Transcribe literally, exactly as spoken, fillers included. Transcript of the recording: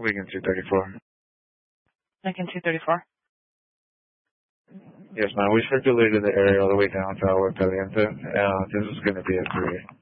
Lincoln two thirty-four. Lincoln two thirty-four. Yes, ma'am. We circulated the area all the way down to Agua Caliente. Uh, this is going to be a three.